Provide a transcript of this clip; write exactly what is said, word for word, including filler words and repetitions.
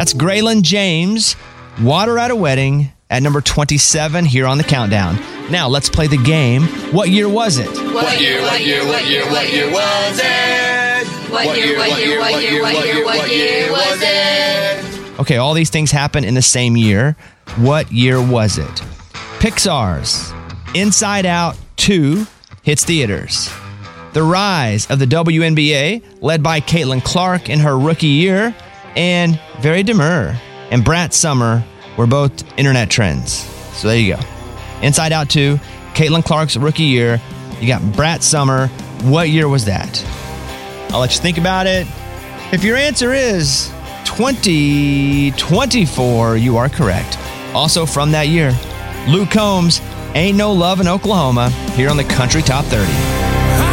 That's Graylin James, Water at a Wedding, at number twenty-seven here on the countdown. Now, let's play the game. What year was it? What year, what year, what year, what year was it? What year, what year, what year, what year, what year was it? Okay, all these things happen in the same year. What year was it? Pixar's Inside Out two hits theaters. The rise of the W N B A, led by Caitlin Clark in her rookie year, and Very Demure and Brat Summer were both internet trends. So there you go. Inside Out two, Caitlin Clark's rookie year. You got Brat Summer. What year was that? I'll let you think about it. If your answer is twenty twenty-four, you are correct. Also from that year, Luke Combs, Ain't No Love in Oklahoma, here on the Country Top thirty.